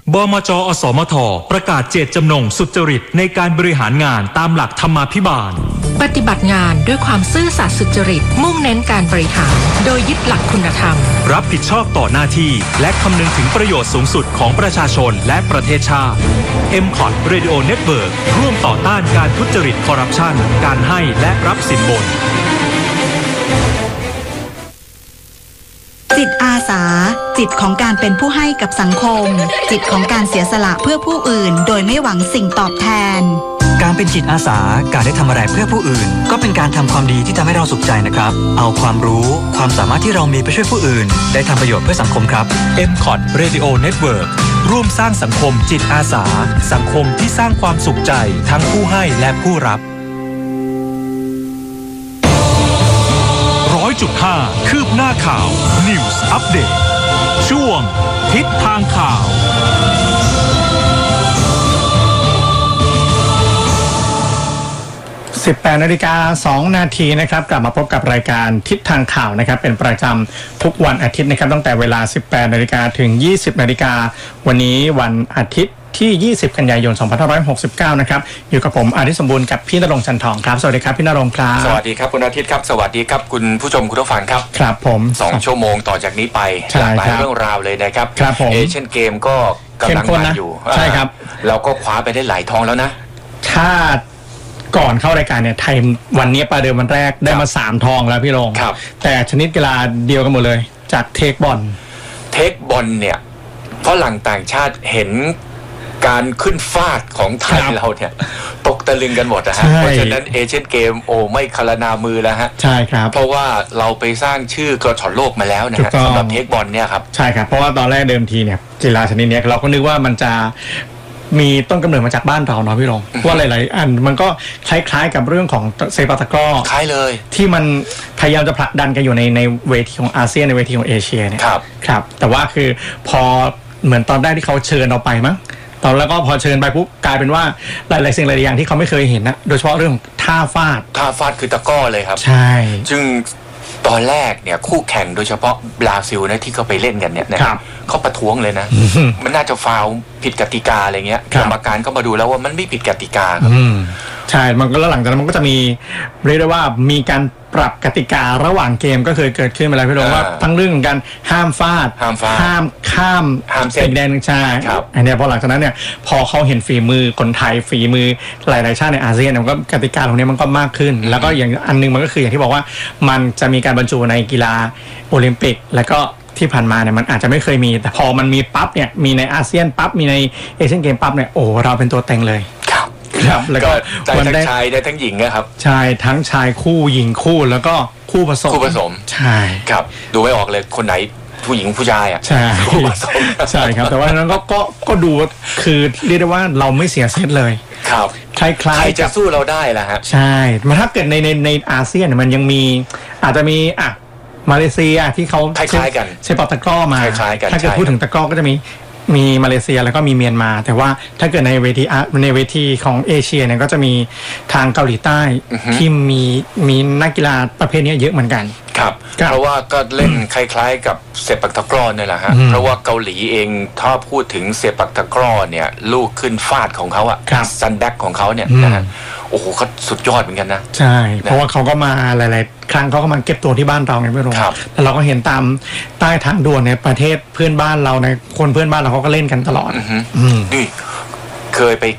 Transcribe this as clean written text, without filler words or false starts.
บมจ.อสมท.ประกาศเจตจำนงสุจริตในการบริหารงานตามหลักธรรมาภิบาลปฏิบัติงานด้วยความซื่อสัตย์สุจริตมุ่งเน้นการบริหารโดยยึดหลักคุณธรรมรับผิดชอบต่อหน้าที่และคำนึงถึงประโยชน์สูงสุดของประชาชนและประเทศชาติ MCOT Radio Network ร่วมต่อต้านการทุจริตคอร์รัปชันการให้และรับสินบนจิตอาสาจิตของการเป็นผู้ให้กับสังคมจิตของการเสียสละเพื่อผู้อื่นโดยไม่หวังสิ่งตอบแทนการเป็นจิตอาสาการได้ทำอะไรเพื่อผู้อื่นก็เป็นการทำความดีที่ทำให้เราสุขใจนะครับเอาความรู้ความสามารถที่เรามีไปช่วยผู้อื่นได้ทำประโยชน์เพื่อสังคมครับ MCOT Radio Network ร่วมสร้างสังคมจิตอาสาสังคมที่สร้างความสุขใจทั้งผู้ให้และผู้รับ100.5 คืบหน้าข่าว News Update ช่วงทิศทางข่าว 18:02 น.นะครับกลับมาพบกับรายการทิศทางข่าวนะครับเป็นประจำทุกวันอาทิตย์นะครับตั้งแต่เวลา 18:00 น.ถึง 20:00 น.วันนี้วันอาทิตย์ที่20 กันยายน 2569 นะครับอยู่กับผมอาทิตย์สมบูรณ์กับพี่ณรงค์จันทองครับสวัสดีครับพี่ณรงค์ครับสวัสดีครับคุณอาทิตย์ครับสวัสดีครับคุณผู้ชมคุณผู้ฟังครับครับผม 2ชั่วโมงต่อจากนี้ไปหลากหลายเรื่องราวเลยนะครับเอเชียนเกมก็กำลังมาอยู่ใช่ครับเราก็คว้าไปได้หลายทองแล้วนะถ้าก่อนเข้ารายการเนี่ยไทยวันนี้ประเดิมวันแรกได้มา3ทองแล้วพี่รงค์แต่ชนิดกีฬาเดียวกันหมดเลยจากเทคบอลเนี่ยฝรั่งต่างชาติเห็นการขึ้นฟาดของไทยเราเนี่ยตกตะลึงกันหมดนะฮะเพราะฉะนั้นเอเชียนเกมไม่คลนามือแล้วฮะใช่ครับเพราะว่าเราไปสร้างชื่อกระฉ่อนโลกมาแล้วนะฮะสำหรับเทคบอลเนี่ยครับใช่ครับเพราะว่าตอนแรกเดิมทีเนี่ยกีฬาชนิดนี้เราก็นึกว่ามันจะมีต้นกำเนิดมาจากบ้านเราเนาะพี่รงว่าหลายๆอันมันก็คล้ายๆกับเรื่องของเซปักตะกร้อคล้ายเลยที่มันพยายามจะผลักดันกันอยู่ในเวทีของอาเซียนในเวทีของเอเชียเนี่ยครับแต่ว่าคือพอเหมือนตอนแรกที่เขาเชิญเราไปมั้งตอนแล้วก็พอเชิญไปปุ๊บกลายเป็นว่าหลายๆสิ่งหลายๆอย่างที่เขาไม่เคยเห็นนะโดยเฉพาะเรื่องท่าฟาดคือตะกร้อเลยครับใช่ซึ่งตอนแรกเนี่ยคู่แข่งโดยเฉพาะบราซิลนะที่เขาไปเล่นกันเนี่ยเขาประท้วงเลยนะมันน่าจะฟาวล์ผิดกติกาอะไรเงี้ยกรรมการก็มาดูแล้วว่ามันไม่ผิดกติกาครับใช่มันก็แล้วหลังจากนั้นมันก็จะมีเรียกได้ว่ามีการปรับกติการะหว่างเกมก็เคยเกิดขึ้นมาแล้วพี่รงว่าทั้งเรื่องของการห้ามฟาดห้ามข้ามเส้นแดนใช่อันนี้พอหลังจากนั้นเนี่ยพอเขาเห็นฝีมือคนไทยฝีมือหลายๆชาติในอาเซียนมันก็กติกาตรงนี้มันก็มากขึ้นแล้วก็อย่างอันนึงมันก็คืออย่างที่บอกว่ามันจะมีการบรรจุในกีฬาโอลิมปิกแล้วก็ที่ผ่านมาเนี่ยมันอาจจะไม่เคยมีแต่พอมันมีปั๊บเนี่ยมีในอาเซียนปั๊บมีในเอเชียนเกมปั๊บเนี่ยโอ้เราเป็นตัวเต็งเลยครับแล้วก็ได้ทั้งชายได้ทั้งหญิงนะครับใช่ทั้งชายคู่หญิงคู่แล้วก็คู่ผสมใช่ครับดูไม่ออกเลยคนไหนผู้หญิงผู้ชายอ่ะใช่คู่ผสมใช่ครับแต่ว่านั้นก็ดูคือเรียกได้ว่าเราไม่เสียเซตเลยครับคล้ายๆจะสู้เราได้ล่ะฮะใช่มาถ้าเกิดในอาเซียนมันยังมีอาจจะมีมาเลเซียที่เขาคล้ายๆกันใช้ปอตะกร้อมาถ้าเกิดพูดถึงตะกร้อก็จะมีมาเลเซียแล้วก็มีเมียนมาแต่ว่าถ้าเกิดในเวทีของเอเชียเนี่ยก็จะมีทางเกาหลีใต้ที่มีนักกีฬาประเภทนี้เยอะเหมือนกันครับเพราะว่าก็เล่นคล้ายๆกับเซปักตะกร้อเนี่ยแหละฮะเพราะว่าเกาหลีเองถ้าพูดถึงเซปักตะกร้อเนี่ยลูกขึ้นฟาดของเขาอะซันแบ็กของเขาเนี่ยนะฮะโอ้โหเขาสุดยอดเหมือนกันนะใช่เพราะว่าเขาก็มาหลายๆครั้งเขาก็มาเก็บตัวที่บ้านเราไงไม่รู้แต่เราก็เห็นตามใต้ทางด่วนในประเทศเพื่อนบ้านเราในคนเพื่อนบ้านเราเขาก็เล่นกันตลอดนี่เคยไป